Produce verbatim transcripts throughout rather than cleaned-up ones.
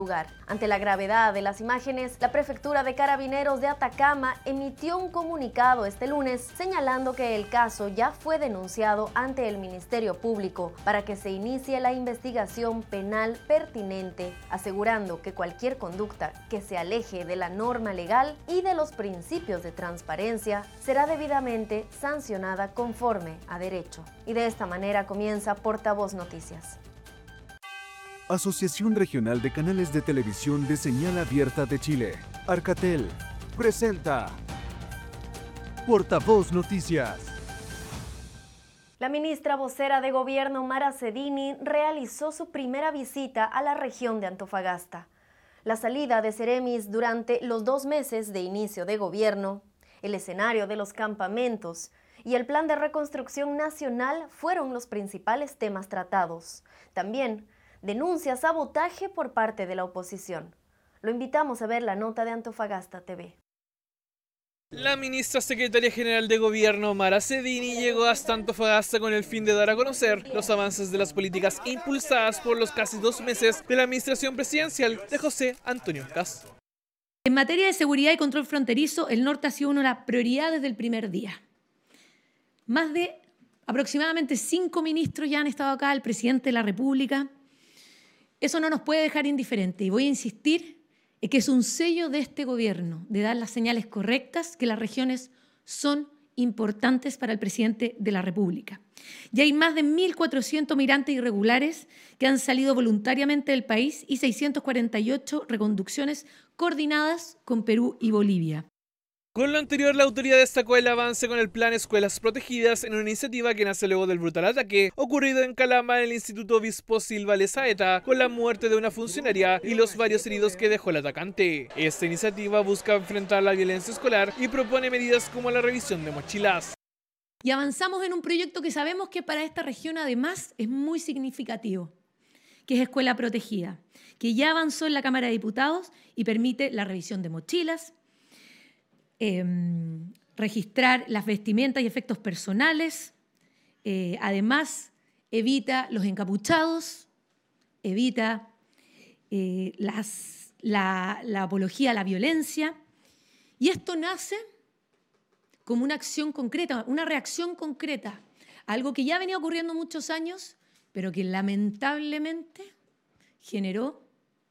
lugar. Ante la gravedad de las imágenes, la Prefectura de Carabineros de Atacama emitió un comunicado este lunes señalando que el caso ya fue denunciado ante el Ministerio Público para que se inicie la investigación penal pertinente, asegurando que cualquier conducta que se aleje de la norma legal y de los principios de transparencia será debidamente sancionada conforme a derecho. Y de esta manera comienza Portavoz Noticias. Asociación Regional de Canales de Televisión de Señal Abierta de Chile, Arcatel, presenta Portavoz Noticias. La ministra vocera de Gobierno, Mara Cedini, realizó su primera visita a la región de Antofagasta. La salida de Ceremis durante los dos meses de inicio de gobierno, el escenario de los campamentos y el plan de reconstrucción nacional fueron los principales temas tratados. También denuncia sabotaje por parte de la oposición. Lo invitamos a ver la nota de Antofagasta T V. La ministra secretaria general de Gobierno, Mara Cedini, llegó hasta Antofagasta con el fin de dar a conocer los avances de las políticas impulsadas por los casi dos meses de la administración presidencial de José Antonio Kast. En materia de seguridad y control fronterizo, el norte ha sido una prioridad desde el primer día. Más de aproximadamente cinco ministros ya han estado acá, el presidente de la República. Eso no nos puede dejar indiferentes y voy a insistir en que es un sello de este gobierno de dar las señales correctas que las regiones son importantes para el presidente de la República. Ya hay más de mil cuatrocientos migrantes irregulares que han salido voluntariamente del país y seiscientas cuarenta y ocho reconducciones coordinadas con Perú y Bolivia. Con lo anterior, la autoridad destacó el avance con el plan Escuelas Protegidas en una iniciativa que nace luego del brutal ataque ocurrido en Calama en el Instituto Obispo Silva Lezaeta, con la muerte de una funcionaria y los varios heridos que dejó el atacante. Esta iniciativa busca enfrentar la violencia escolar y propone medidas como la revisión de mochilas. Y avanzamos en un proyecto que sabemos que para esta región además es muy significativo, que es Escuela Protegida, que ya avanzó en la Cámara de Diputados y permite la revisión de mochilas, Eh, registrar las vestimentas y efectos personales, eh, además evita los encapuchados, evita eh, las, la, la apología a la violencia, y esto nace como una acción concreta, una reacción concreta, algo que ya venía ocurriendo muchos años, pero que lamentablemente generó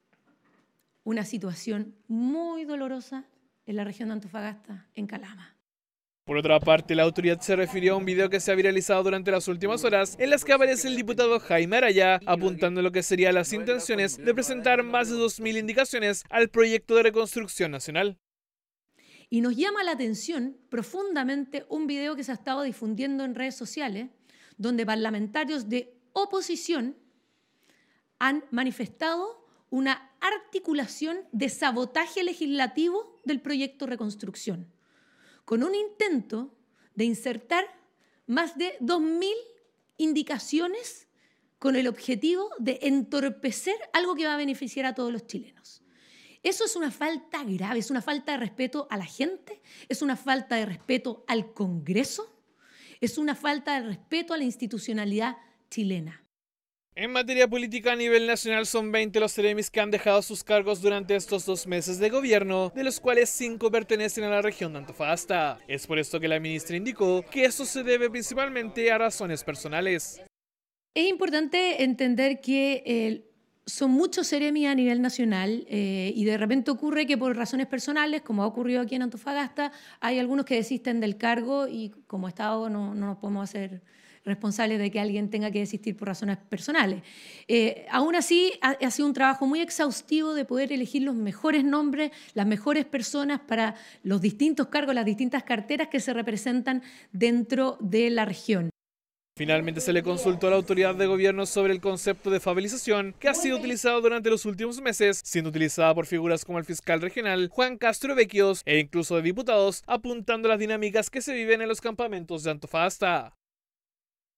una situación muy dolorosa en la región de Antofagasta, en Calama. Por otra parte, la autoridad se refirió a un video que se ha viralizado durante las últimas horas, en las que aparece el diputado Jaime Araya apuntando lo que serían las intenciones de presentar más de dos mil indicaciones al proyecto de reconstrucción nacional. Y nos llama la atención profundamente un video que se ha estado difundiendo en redes sociales, donde parlamentarios de oposición han manifestado una articulación de sabotaje legislativo del proyecto Reconstrucción, con un intento de insertar más de dos mil indicaciones con el objetivo de entorpecer algo que va a beneficiar a todos los chilenos. Eso es una falta grave, es una falta de respeto a la gente, es una falta de respeto al Congreso, es una falta de respeto a la institucionalidad chilena. En materia política a nivel nacional son veinte los ceremis que han dejado sus cargos durante estos dos meses de gobierno, de los cuales cinco pertenecen a la región de Antofagasta. Es por esto que la ministra indicó que eso se debe principalmente a razones personales. Es importante entender que eh, son muchos ceremis a nivel nacional eh, y de repente ocurre que por razones personales, como ha ocurrido aquí en Antofagasta, hay algunos que desisten del cargo y como Estado no, no nos podemos hacer responsables de que alguien tenga que desistir por razones personales. Eh, aún así, ha, ha sido un trabajo muy exhaustivo de poder elegir los mejores nombres, las mejores personas para los distintos cargos, las distintas carteras que se representan dentro de la región. Finalmente se le consultó a la autoridad de gobierno sobre el concepto de favelización que ha sido utilizado durante los últimos meses, siendo utilizada por figuras como el fiscal regional Juan Castro Vecchios e incluso de diputados, apuntando a las dinámicas que se viven en los campamentos de Antofagasta.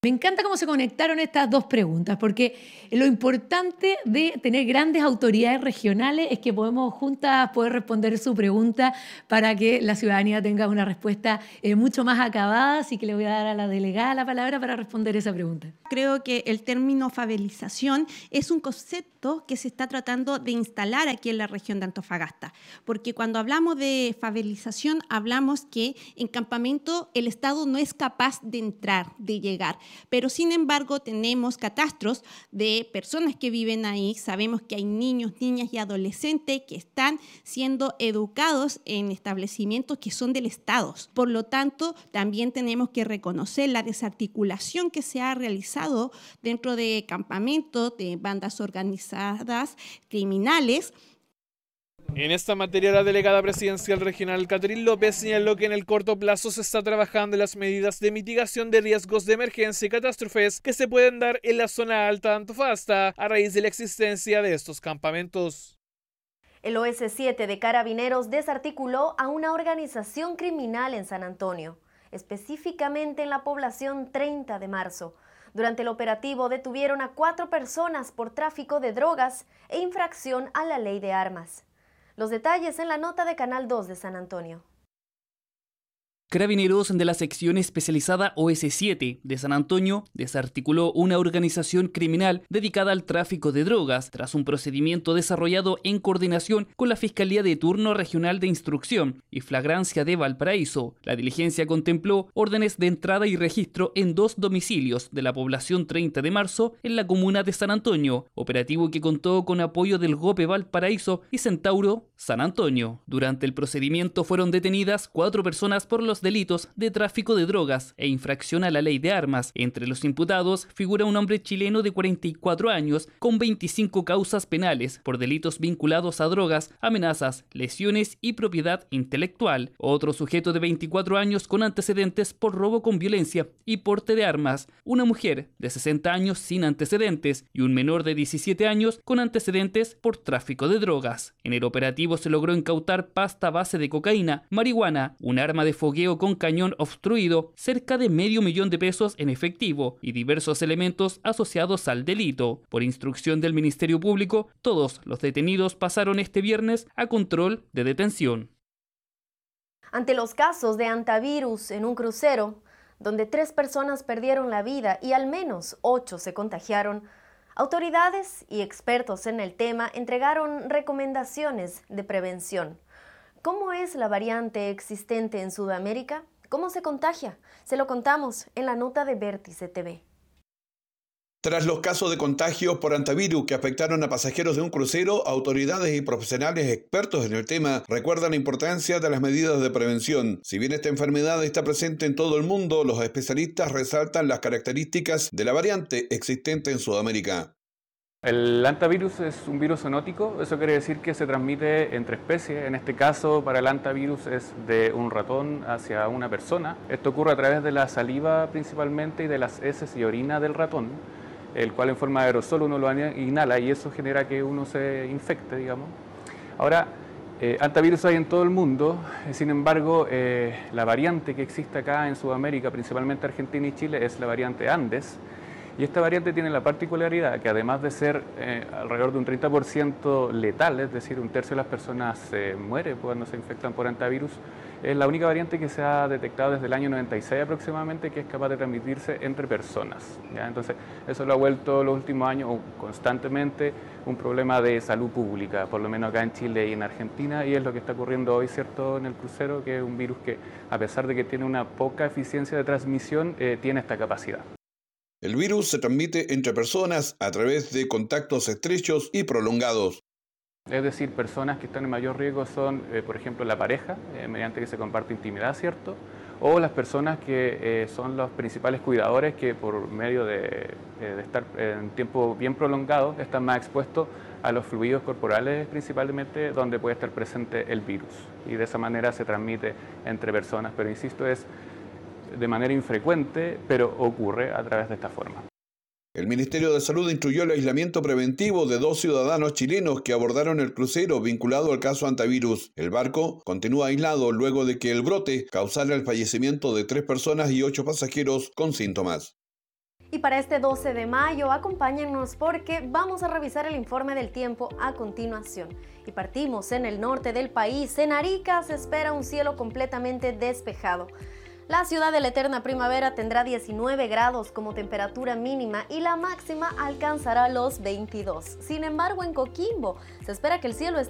Me encanta cómo se conectaron estas dos preguntas, porque lo importante de tener grandes autoridades regionales es que podemos juntas poder responder su pregunta para que la ciudadanía tenga una respuesta eh, mucho más acabada, así que le voy a dar a la delegada la palabra para responder esa pregunta. Creo que el término favelización es un concepto que se está tratando de instalar aquí en la región de Antofagasta, porque cuando hablamos de favelización hablamos que en campamento el Estado no es capaz de entrar, de llegar. Pero sin embargo tenemos catastros de personas que viven ahí, sabemos que hay niños, niñas y adolescentes que están siendo educados en establecimientos que son del Estado. Por lo tanto, también tenemos que reconocer la desarticulación que se ha realizado dentro de campamentos de bandas organizadas criminales. En esta materia, la delegada presidencial regional Catherine López señaló que en el corto plazo se está trabajando en las medidas de mitigación de riesgos de emergencia y catástrofes que se pueden dar en la zona alta de Antofagasta a raíz de la existencia de estos campamentos. El O S siete de Carabineros desarticuló a una organización criminal en San Antonio, específicamente en la población treinta de marzo. Durante el operativo detuvieron a cuatro personas por tráfico de drogas e infracción a la ley de armas. Los detalles en la nota de Canal dos de San Antonio. Carabineros de la sección especializada O S siete de San Antonio desarticuló una organización criminal dedicada al tráfico de drogas tras un procedimiento desarrollado en coordinación con la Fiscalía de Turno Regional de Instrucción y Flagrancia de Valparaíso. La diligencia contempló órdenes de entrada y registro en dos domicilios de la población treinta de marzo en la comuna de San Antonio, operativo que contó con apoyo del GOPE Valparaíso y Centauro San Antonio. Durante el procedimiento fueron detenidas cuatro personas por los delitos de tráfico de drogas e infracción a la ley de armas. Entre los imputados figura un hombre chileno de cuarenta y cuatro años con veinticinco causas penales por delitos vinculados a drogas, amenazas, lesiones y propiedad intelectual. Otro sujeto de veinticuatro años con antecedentes por robo con violencia y porte de armas. Una mujer de sesenta años sin antecedentes y un menor de diecisiete años con antecedentes por tráfico de drogas. En el operativo se logró incautar pasta base de cocaína, marihuana, un arma de fogueo con cañón obstruido, cerca de medio millón de pesos en efectivo y diversos elementos asociados al delito. Por instrucción del Ministerio Público, todos los detenidos pasaron este viernes a control de detención. Ante los casos de antivirus en un crucero, donde tres personas perdieron la vida y al menos ocho se contagiaron, autoridades y expertos en el tema entregaron recomendaciones de prevención. ¿Cómo es la variante existente en Sudamérica? ¿Cómo se contagia? Se lo contamos en la nota de Vértice T V. Tras los casos de contagio por antivirus que afectaron a pasajeros de un crucero, autoridades y profesionales expertos en el tema recuerdan la importancia de las medidas de prevención. Si bien esta enfermedad está presente en todo el mundo, los especialistas resaltan las características de la variante existente en Sudamérica. El hantavirus es un virus zoonótico, eso quiere decir que se transmite entre especies. En este caso, para el hantavirus es de un ratón hacia una persona. Esto ocurre a través de la saliva principalmente y de las heces y orina del ratón, el cual en forma de aerosol uno lo inhala y eso genera que uno se infecte, digamos. Ahora, eh, hantavirus hay en todo el mundo, sin embargo, eh, la variante que existe acá en Sudamérica, principalmente Argentina y Chile, es la variante Andes. Y esta variante tiene la particularidad que además de ser eh, alrededor de un treinta por ciento letal, es decir, un tercio de las personas eh, muere cuando se infectan por hantavirus, es la única variante que se ha detectado desde el año noventa y seis aproximadamente que es capaz de transmitirse entre personas, ¿ya? Entonces, eso lo ha vuelto los últimos años constantemente un problema de salud pública, por lo menos acá en Chile y en Argentina, y es lo que está ocurriendo hoy, ¿cierto?, en el crucero, que es un virus que, a pesar de que tiene una poca eficiencia de transmisión, eh, tiene esta capacidad. El virus se transmite entre personas a través de contactos estrechos y prolongados. Es decir, personas que están en mayor riesgo son, eh, por ejemplo, la pareja, eh, mediante que se comparte intimidad, ¿cierto? O las personas que eh, son los principales cuidadores que por medio de, eh, de estar en tiempo bien prolongado están más expuestos a los fluidos corporales principalmente donde puede estar presente el virus. Y de esa manera se transmite entre personas, pero insisto, es de manera infrecuente, pero ocurre a través de esta forma. El Ministerio de Salud instruyó el aislamiento preventivo de dos ciudadanos chilenos que abordaron el crucero vinculado al caso antivirus. El barco continúa aislado luego de que el brote causara el fallecimiento de tres personas y ocho pasajeros con síntomas. Y para este doce de mayo, acompáñennos porque vamos a revisar el informe del tiempo a continuación. Y partimos en el norte del país. En Arica se espera un cielo completamente despejado. La ciudad de la eterna primavera tendrá diecinueve grados como temperatura mínima y la máxima alcanzará los veintidós. Sin embargo, en Coquimbo se espera que el cielo esté